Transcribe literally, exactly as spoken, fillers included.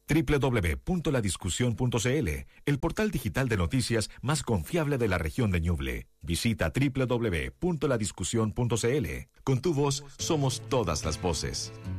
doble u doble u doble u punto la discusión punto c l, el portal digital de noticias más confiable de la región de Ñuble. Visita doble u doble u doble u punto la discusión punto c l. Con tu voz somos todas las voces.